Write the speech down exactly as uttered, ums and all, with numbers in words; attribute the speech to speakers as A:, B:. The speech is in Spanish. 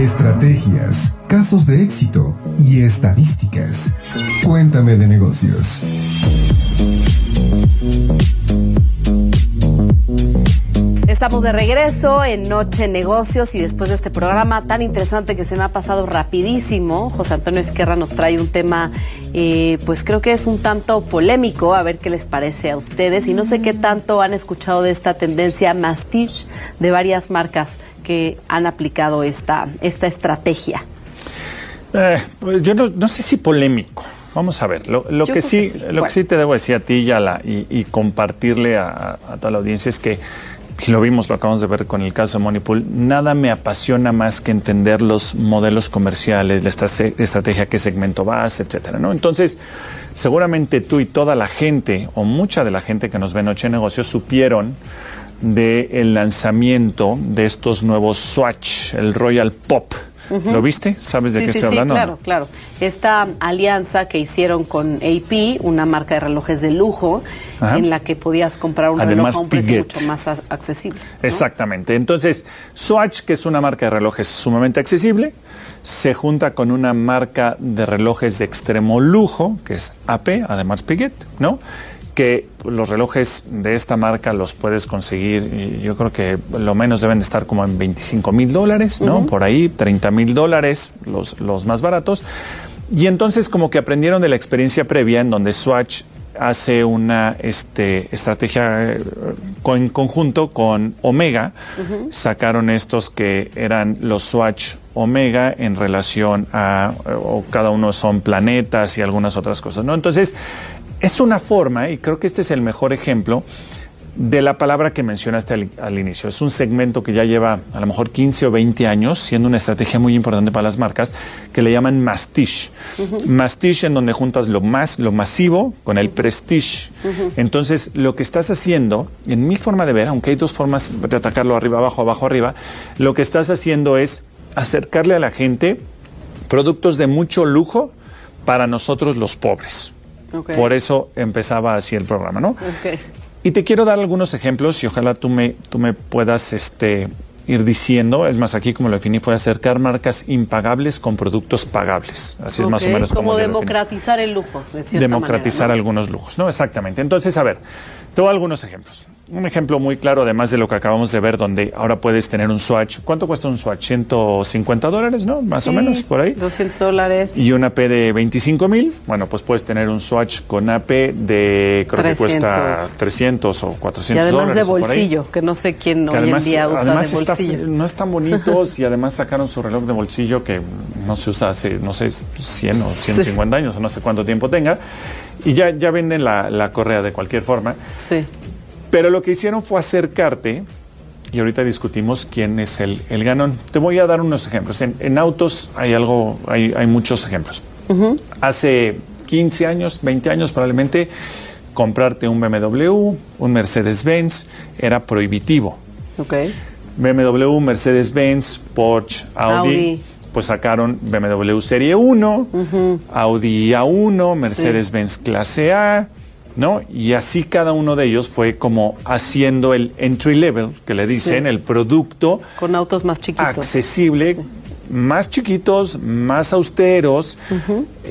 A: estrategias, casos de éxito y estadísticas. Cuéntame de negocios.
B: Estamos de regreso en Noche Negocios y después de este programa tan interesante que se me ha pasado rapidísimo, José Antonio Ezquerra nos trae un tema, eh, pues creo que es un tanto polémico, a ver qué les parece a ustedes y no sé qué tanto han escuchado de esta tendencia mastiche de varias marcas que han aplicado esta, esta estrategia.
C: Eh, pues yo no, no sé si polémico. Vamos a ver, lo, lo, que sí, que sí. lo bueno. que sí te debo decir a ti y, a la, y, y compartirle a, a toda la audiencia es que, y lo vimos, lo acabamos de ver con el caso de Moneypool, nada me apasiona más que entender los modelos comerciales, la estrategia, qué segmento vas, etcétera, ¿no? Entonces, seguramente tú y toda la gente, o mucha de la gente que nos ve en Noche de Negocios, supieron del lanzamiento de estos nuevos Swatch, el Royal Pop. Uh-huh. ¿Lo viste? ¿Sabes de
B: sí,
C: qué
B: sí,
C: estoy
B: sí,
C: hablando?
B: Claro,
C: ¿no?
B: claro. Esta alianza que hicieron con A P, una marca de relojes de lujo, Ajá. en la que podías comprar un Además, reloj a un precio Piguet. mucho más a- accesible, ¿no?
C: Exactamente. Entonces, Swatch, que es una marca de relojes sumamente accesible, se junta con una marca de relojes de extremo lujo, que es A P, Además Piguet, ¿no? Que los relojes de esta marca los puedes conseguir, y yo creo que lo menos deben de estar como en veinticinco mil dólares, ¿no? Uh-huh. Por ahí, treinta mil dólares, los, los más baratos. Y entonces como que aprendieron de la experiencia previa en donde Swatch hace una este, estrategia en conjunto con Omega. Uh-huh. Sacaron estos que eran los Swatch Omega en relación a, o cada uno son planetas y algunas otras cosas, ¿no? Entonces, es una forma, y creo que este es el mejor ejemplo, de la palabra que mencionaste al, al inicio. Es un segmento que ya lleva a lo mejor quince o veinte años, siendo una estrategia muy importante para las marcas, que le llaman mastiche. Uh-huh. Mastiche en donde juntas lo más, lo masivo con el prestige. Uh-huh. Entonces, lo que estás haciendo, en mi forma de ver, aunque hay dos formas de atacarlo, arriba, abajo, abajo, arriba, lo que estás haciendo es acercarle a la gente productos de mucho lujo para nosotros los pobres. Okay. Por eso empezaba así el programa, ¿no?
B: Okay.
C: Y te quiero dar algunos ejemplos y ojalá tú me, tú me puedas este, ir diciendo. Es más, aquí como lo definí fue acercar marcas impagables con productos pagables. Así okay. es más o menos como,
B: como democratizar el lujo, de cierta
C: Democratizar
B: manera, ¿no?
C: algunos lujos, ¿no? Exactamente. Entonces, a ver, te doy algunos ejemplos. Un ejemplo muy claro, además de lo que acabamos de ver, donde ahora puedes tener un Swatch. ¿Cuánto cuesta un Swatch? ciento cincuenta dólares, ¿no? Más
B: sí,
C: o menos, por ahí.
B: doscientos dólares.
C: Y una A P de veinticinco mil. Bueno, pues puedes tener un Swatch con A P de, creo trescientos. Que cuesta trescientos o cuatrocientos dólares.
B: Y además dólares, de bolsillo, que no sé quién que hoy además, en día usa
C: además
B: de bolsillo.
C: Está, no están bonitos y además sacaron su reloj de bolsillo que no se usa hace, no sé, cien o ciento cincuenta sí. años o no sé cuánto tiempo tenga. Y ya, ya venden la, la correa de cualquier forma.
B: Sí.
C: Pero lo que hicieron fue acercarte, y ahorita discutimos quién es el, el ganón. Te voy a dar unos ejemplos. En, en autos hay algo, hay, hay muchos ejemplos. Uh-huh. Hace quince años, veinte años probablemente, comprarte un B M W, un Mercedes-Benz, era prohibitivo.
B: Okay.
C: B M W, Mercedes-Benz, Porsche, Audi, Audi. Pues sacaron B M W Serie uno, uh-huh. Audi A uno, Mercedes-Benz sí. Clase A, ¿no? Y así cada uno de ellos fue como haciendo el entry level, que le dicen, sí. el producto
B: con autos más chiquitos,
C: accesible, sí. más chiquitos, más austeros, uh-huh.